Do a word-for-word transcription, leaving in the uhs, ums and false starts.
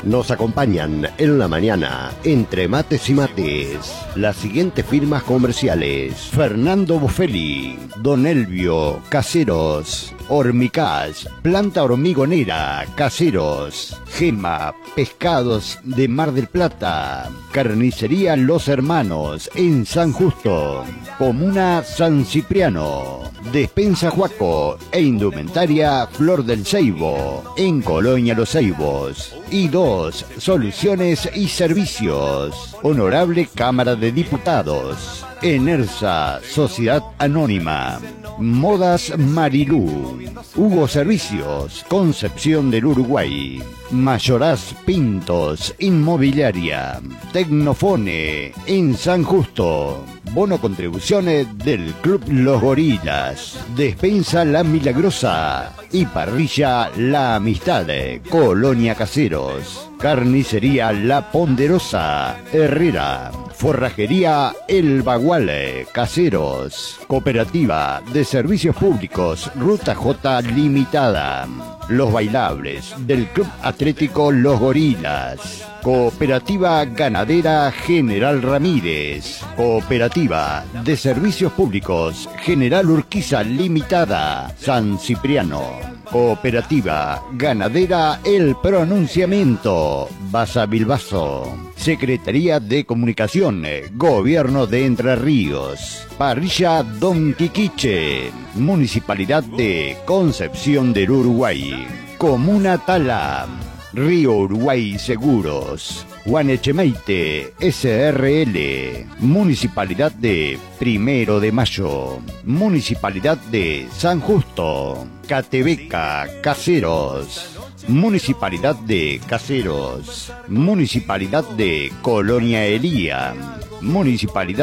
Nos acompañan en la mañana, entre mates y mates, las siguientes firmas comerciales: Fernando Bofelli, Don Elvio, Caseros, Hormicás, Planta Hormigonera, Caseros, Gema, Pescados de Mar del Plata, Carnicería Los Hermanos en San Justo, Comuna San Cipriano, Despensa Juaco e Indumentaria Flor del Ceibo en Colonia Los Ceibos, y dos Soluciones y Servicios, Honorable Cámara de Diputados, Enersa, Sociedad Anónima, Modas Marilú, Hugo Servicios, Concepción del Uruguay, Mayoraz Pintos, Inmobiliaria, Tecnofone en San Justo, Bono Contribuciones del Club Los Gorilas, Despensa La Milagrosa y Parrilla La Amistad, Colonia Caseros, Carnicería La Ponderosa, Herrera, Forrajería El Bagual, Caseros, Cooperativa de Servicios Públicos Ruta J Limitada, Los Bailables del Club Atlético Los Gorilas, Cooperativa Ganadera General Ramírez, Cooperativa de Servicios Públicos General Urquiza Limitada, San Cipriano, Cooperativa Ganadera El Pronunciamiento, Baza Bilbaso, Secretaría de Comunicación, Gobierno de Entre Ríos, Parrilla Don Quiquiche, Municipalidad de Concepción del Uruguay, Comuna Tala, Río Uruguay Seguros, Juan Echemeite, S R L, Municipalidad de Primero de Mayo, Municipalidad de San Justo, Catebeca, Caseros, Municipalidad de Caseros, Municipalidad de Colonia Elía, Municipalidad